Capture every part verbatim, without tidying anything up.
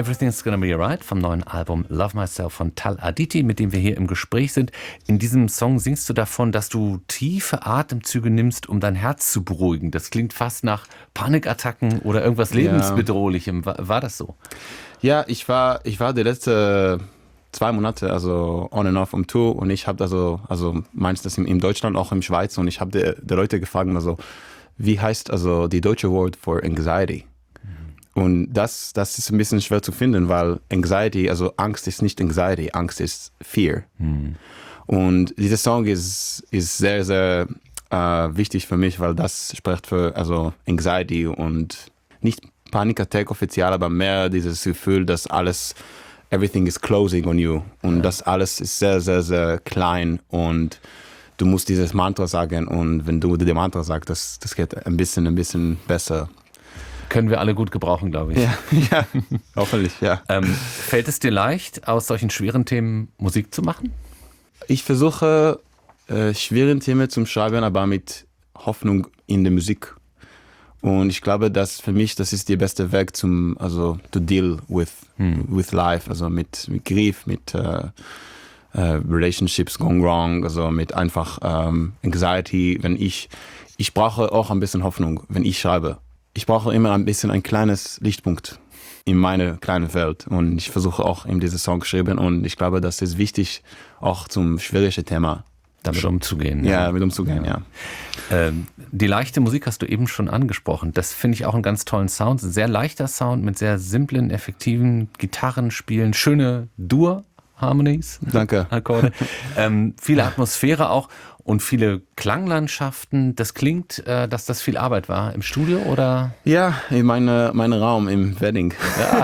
Everything's Gonna Be Alright vom neuen Album Love Myself von Tal Aditi, mit dem wir hier im Gespräch sind. In diesem Song singst du davon, dass du tiefe Atemzüge nimmst, um dein Herz zu beruhigen. Das klingt fast nach Panikattacken oder irgendwas Lebensbedrohlichem. War, war das so? Ja, ich war, ich war die letzten zwei Monate, also on and off um Tour, und ich habe also, also meistens in, in Deutschland, auch in Schweiz, und ich habe die, die Leute gefragt, also, wie heißt also die deutsche Wort for Anxiety? Und das, das ist ein bisschen schwer zu finden, weil Anxiety, also Angst ist nicht Anxiety, Angst ist Fear. Hm. Und dieser Song ist, ist sehr, sehr äh, wichtig für mich, weil das spricht für also Anxiety und nicht Panikattack offiziell, aber mehr dieses Gefühl, dass alles, everything is closing on you. Und ja. das alles ist sehr, sehr, sehr klein und du musst dieses Mantra sagen, und wenn du die Mantra sagst, das, das geht ein bisschen, ein bisschen besser. Können wir alle gut gebrauchen, glaube ich. Ja, ja, hoffentlich, ja. Ähm, fällt es dir leicht, aus solchen schweren Themen Musik zu machen? Ich versuche, äh, schwere Themen zu schreiben, aber mit Hoffnung in der Musik. Und ich glaube, dass für mich, das ist der beste Weg zum, also, to deal with, hm. with life, also mit, mit Grief, mit äh, äh, Relationships gone wrong, also mit einfach ähm, Anxiety. Wenn ich, ich brauche auch ein bisschen Hoffnung, wenn ich schreibe. Ich brauche immer ein bisschen ein kleines Lichtpunkt in meine kleine Welt, und ich versuche auch in diesem Song geschrieben, und ich glaube, das ist wichtig, auch zum schwierigen Thema damit umzugehen. Ja, ja. mit umzugehen, ja. ja. Ähm, die leichte Musik hast du eben schon angesprochen. Das finde ich auch einen ganz tollen Sound. Ein sehr leichter Sound mit sehr simplen, effektiven Gitarrenspielen, schöne Dur-Harmonies. Danke. Akkorde. ähm, viele Atmosphäre auch. Und viele Klanglandschaften. Das klingt, äh, dass das viel Arbeit war im Studio, oder? Ja, in meinem meine Raum im Wedding. Ja,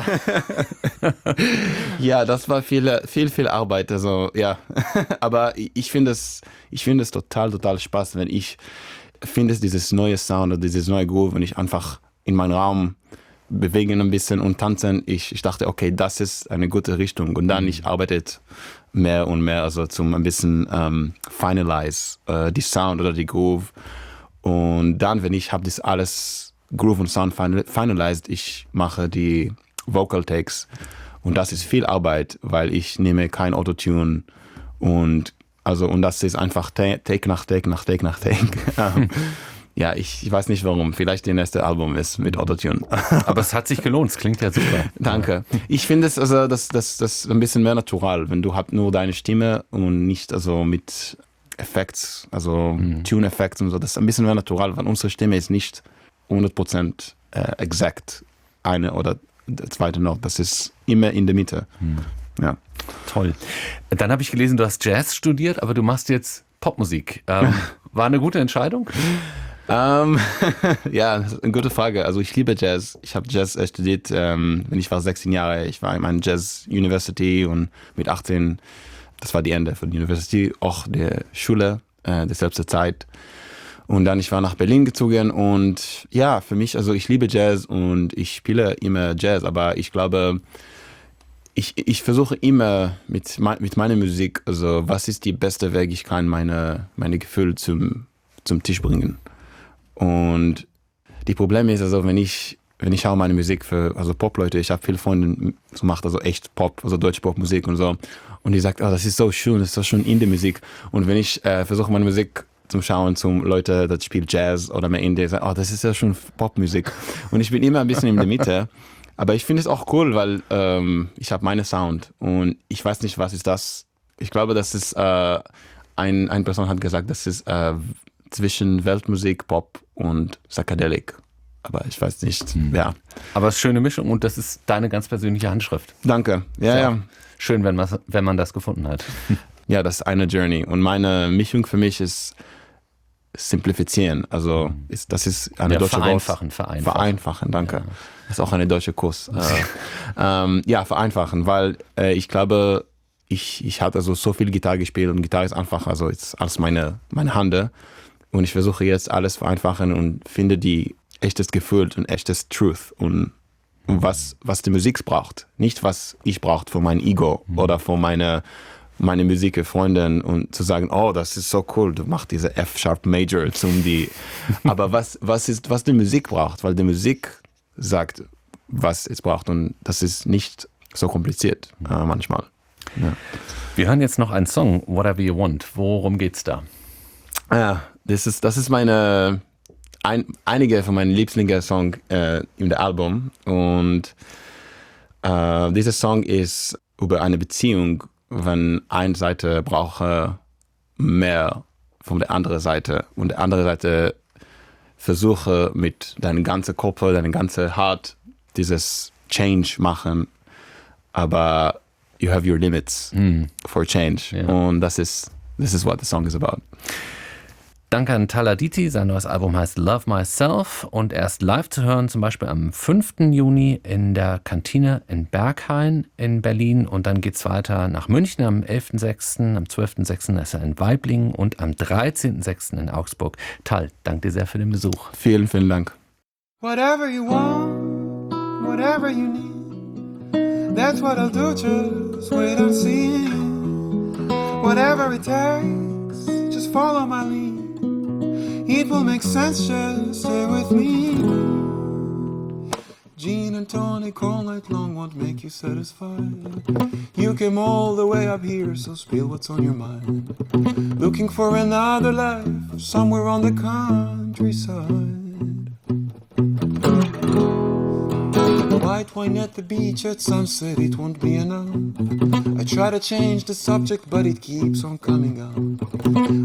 ja, das war viel, viel, viel Arbeit. Also ja, aber ich finde es, ich finde es total, total Spaß, wenn ich finde es dieses neue Sound oder dieses neue Groove, wenn ich einfach in meinem Raum bewegen ein bisschen und tanzen. Ich, ich dachte, okay, das ist eine gute Richtung. Und dann ich arbeite mehr und mehr, also zum ein bisschen ähm, finalize äh, die Sound oder die Groove. Und dann, wenn ich habe das alles Groove und Sound finalized, ich mache die Vocal Takes. Und das ist viel Arbeit, weil ich nehme kein Autotune, und also und das ist einfach Take nach Take nach Take nach Take. Ja, ich, ich weiß nicht warum. Vielleicht das nächste Album ist mit Autotune. Aber es hat sich gelohnt. Es klingt ja super. Danke. Ich finde es also das, das, das ein bisschen mehr natural, wenn du hast nur deine Stimme und nicht also mit Effekts, also mhm. Tune-Effekts und so. Das ist ein bisschen mehr natural, weil unsere Stimme ist nicht hundert Prozent äh, exakt eine oder der zweite noch. Das ist immer in der Mitte. Mhm. Ja. Toll. Dann habe ich gelesen, du hast Jazz studiert, aber du machst jetzt Popmusik. Ähm, war eine gute Entscheidung? Um, ja, eine gute Frage. Also ich liebe Jazz. Ich habe Jazz studiert, ähm, wenn ich war sechzehn Jahre. Ich war in einer Jazz University, und mit achtzehn, das war die Ende von der University, auch der Schule, äh, dieselbe Zeit. Und dann ich war nach Berlin gezogen, und ja, für mich, also ich liebe Jazz und ich spiele immer Jazz, aber ich glaube, ich, ich versuche immer mit, mit meiner Musik, also was ist die beste Weg, ich kann meine, meine Gefühle zum, zum Tisch bringen. Und die Problem ist also, wenn ich, wenn ich schaue meine Musik für, also Pop-Leute, ich habe viele Freunde gemacht, also echt Pop, also deutsche Popmusik und so. Und die sagt, oh, das ist so schön, das ist so schön Indie-Musik. Und wenn ich äh, versuche meine Musik zum Schauen zum Leute, das spielt Jazz oder mehr Indie, sagen, oh, das ist ja schon Popmusik. Und ich bin immer ein bisschen in der Mitte. Aber ich finde es auch cool, weil ähm, ich habe meine Sound, und ich weiß nicht, was ist das. Ich glaube, das ist, äh, ein, eine Person hat gesagt, das ist äh, zwischen Weltmusik, Pop und Psychedelic. Aber ich weiß nicht, hm. ja. Aber es ist eine schöne Mischung, und das ist deine ganz persönliche Handschrift. Danke, ja, so, ja. Schön, wenn man, wenn man das gefunden hat. Ja, das ist eine Journey. Und meine Mischung für mich ist simplifizieren. Also ist, das ist eine ja, deutsche vereinfachen, Wort. vereinfachen. Vereinfachen, danke. Ja. Das ist auch eine deutsche Kurs. äh, ähm, ja, vereinfachen, weil äh, ich glaube, ich, ich habe also so viel Gitarre gespielt, und Gitarre ist einfach, also ist als meine, meine Hand. Und ich versuche jetzt alles vereinfachen und finde die echtes Gefühl und echtes Truth und, und was, was die Musik braucht. Nicht, was ich brauche für mein Ego mhm. oder für meine, meine Musikfreundin, und zu sagen, oh, das ist so cool, du machst diese F-Sharp Major zum die. Aber was, was ist, was die Musik braucht, weil die Musik sagt, was es braucht. Und das ist nicht so kompliziert äh, manchmal. Ja. Wir hören jetzt noch einen Song, Whatever You Want. Worum geht's da? Ja, das ist, das ist meine, ein, einige von meinen Lieblingssongs äh, in der Album. Und äh, dieser Song ist über eine Beziehung, wenn eine Seite braucht mehr von der anderen Seite und die andere Seite versuche mit deinem ganzen Körper, deinem ganzen Heart dieses Change machen, aber you have your limits mm. for change. Yeah. Und das ist, this is what the song is about. Danke an Tal Aditi. Sein neues Album heißt Love Myself und er ist live zu hören, zum Beispiel am fünften Juni in der Kantine in Berghain in Berlin. Und dann geht's weiter nach München am elften sechsten Am zwölften sechsten ist er in Waiblingen und am dreizehnten sechsten in Augsburg. Tal, danke dir sehr für den Besuch. Vielen, vielen Dank. Whatever you want, whatever you need, that's what I'll do, just wait and see. Whatever it takes, just follow my lead. It will make sense, just stay with me. Gin and tonic all night long won't make you satisfied. You came all the way up here, so spill what's on your mind. Looking for another life, somewhere on the countryside. White wine at the beach at sunset, it won't be enough. I try to change the subject, but it keeps on coming up.